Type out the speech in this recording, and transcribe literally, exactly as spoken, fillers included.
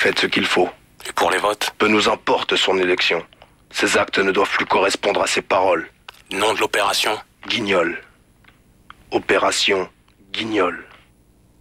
Faites ce qu'il faut. Et pour les votes? Peu nous importe son élection. Ses actes ne doivent plus correspondre à ses paroles. Nom de l'opération? Guignol. Opération Guignol.